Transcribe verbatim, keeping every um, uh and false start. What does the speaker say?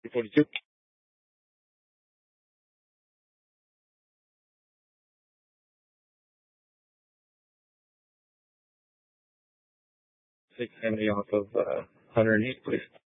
forty-two. six Henry off of uh, one oh eight, please.